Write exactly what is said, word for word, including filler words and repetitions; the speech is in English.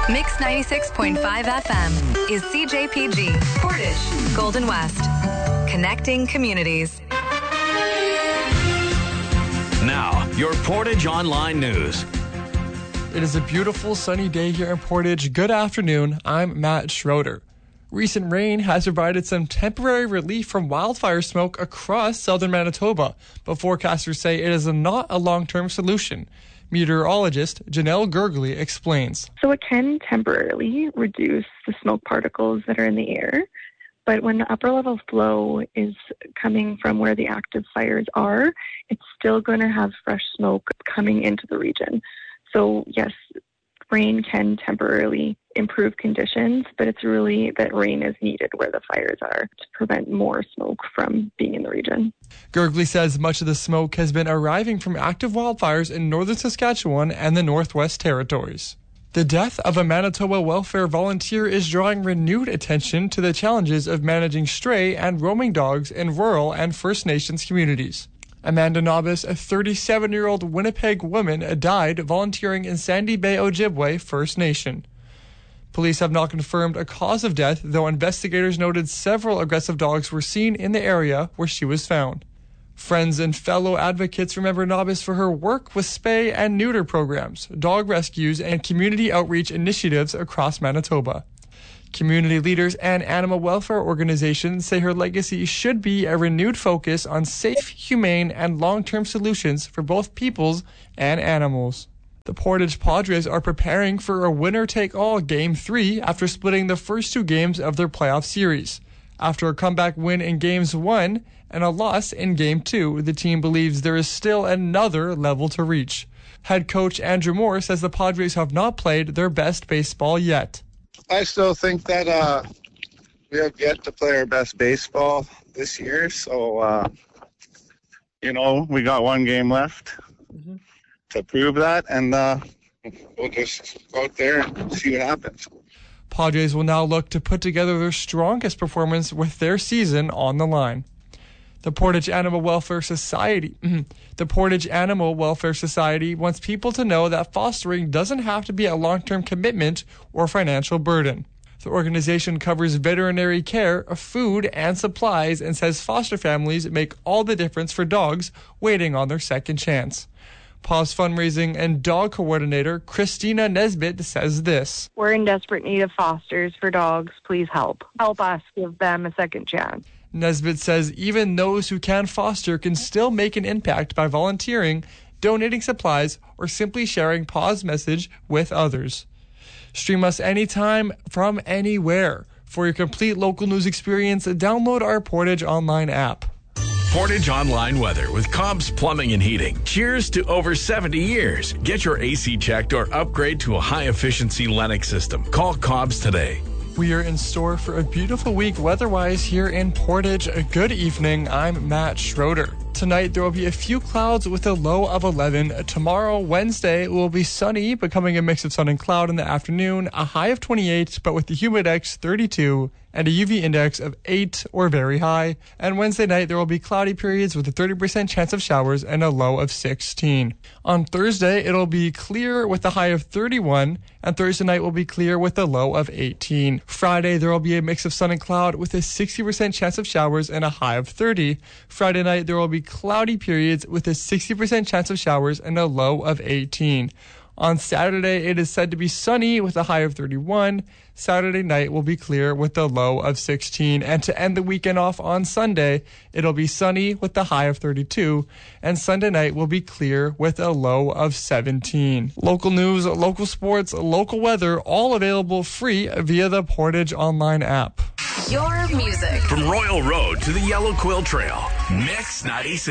Mix ninety-six point five F M is C J P G, Portage, Golden West. Connecting communities. Now, your Portage Online News. It is a beautiful sunny day here in Portage. Good afternoon. I'm Matt Schroeder. Recent rain has provided some temporary relief from wildfire smoke across southern Manitoba, but forecasters say it is not a long-term solution. Meteorologist Janelle Gurgley explains. So it can temporarily reduce the smoke particles that are in the air, but when the upper level flow is coming from where the active fires are, it's still going to have fresh smoke coming into the region. So yes, rain can temporarily improve conditions, but it's really that rain is needed where the fires are to prevent more smoke from being in the region. Gurgley says much of the smoke has been arriving from active wildfires in northern Saskatchewan and the Northwest Territories. The death of a Manitoba welfare volunteer is drawing renewed attention to the challenges of managing stray and roaming dogs in rural and First Nations communities. Amanda Nobis, a thirty-seven-year-old Winnipeg woman, died volunteering in Sandy Bay Ojibwe First Nation. Police have not confirmed a cause of death, though investigators noted several aggressive dogs were seen in the area where she was found. Friends and fellow advocates remember Nobis for her work with spay and neuter programs, dog rescues, and community outreach initiatives across Manitoba. Community leaders and animal welfare organizations say her legacy should be a renewed focus on safe, humane, and long-term solutions for both peoples and animals. The Portage Padres are preparing for a winner-take-all Game three after splitting the first two games of their playoff series. After a comeback win in Games one and a loss in Game two, the team believes there is still another level to reach. Head coach Andrew Moore says the Padres have not played their best baseball yet. I still think that uh, we have yet to play our best baseball this year. So, uh, you know, we got one game left mm-hmm. to prove that, and uh, we'll just go out there and see what happens. Padres will now look to put together their strongest performance with their season on the line. The Portage Animal Welfare Society, the Portage Animal Welfare Society wants people to know that fostering doesn't have to be a long-term commitment or financial burden. The organization covers veterinary care, food, and supplies and says foster families make all the difference for dogs waiting on their second chance. Paws Fundraising and Dog Coordinator Christina Nesbitt says this. We're in desperate need of fosters for dogs. Please help. Help us give them a second chance. Nesbitt says even those who can foster can still make an impact by volunteering, donating supplies, or simply sharing Paw's message with others. Stream us anytime from anywhere. For your complete local news experience, download our Portage Online app. Portage Online weather with Cobb's Plumbing and Heating. Cheers to over seventy years. Get your A C checked or upgrade to a high-efficiency Lennox system. Call Cobb's today. We are in store for a beautiful week weather-wise here in Portage. Good evening. I'm Matt Schroeder. Tonight, there will be a few clouds with a low of eleven. Tomorrow, Wednesday, will be sunny, becoming a mix of sun and cloud in the afternoon. A high of twenty-eight, but with the humidex thirty-two and a U V index of eight or very high. And Wednesday night, there will be cloudy periods with a thirty percent chance of showers and a low of sixteen. On Thursday, it'll be clear with a high of thirty-one, and Thursday night will be clear with a low of eighteen. Friday, there will be a mix of sun and cloud with a sixty percent chance of showers and a high of thirty. Friday night, there will be cloudy periods with a sixty percent chance of showers and a low of eighteen. On Saturday, it is said to be sunny with a high of thirty-one. Saturday night will be clear with a low of sixteen. And to end the weekend off on Sunday, it'll be sunny with a high of thirty-two. And Sunday night will be clear with a low of seventeen. Local news, local sports, local weather, all available free via the Portage Online app. Your music. From Royal Road to the Yellow Quill Trail. Mix ninety-six.